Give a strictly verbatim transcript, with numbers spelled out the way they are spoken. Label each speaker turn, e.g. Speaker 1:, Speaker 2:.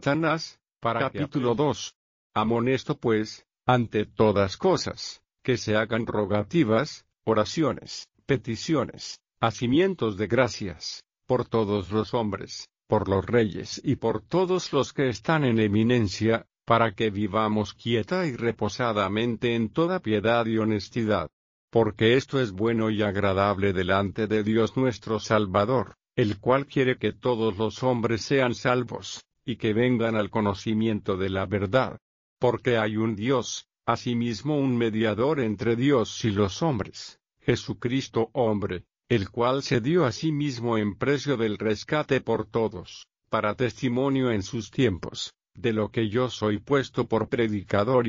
Speaker 1: Satanás. Para capítulo dos. Amonesto pues, ante todas cosas, que se hagan rogativas, oraciones, peticiones, hacimientos de gracias, por todos los hombres, por los reyes y por todos los que están en eminencia, para que vivamos quieta y reposadamente en toda piedad y honestidad. Porque esto es bueno y agradable delante de Dios nuestro Salvador, el cual quiere que todos los hombres sean salvos, y que vengan al conocimiento de la verdad. Porque hay un Dios, asimismo un mediador entre Dios y los hombres, Jesucristo hombre, el cual se dio a sí mismo en precio del rescate por todos, para testimonio en sus tiempos, de lo que yo soy puesto por predicador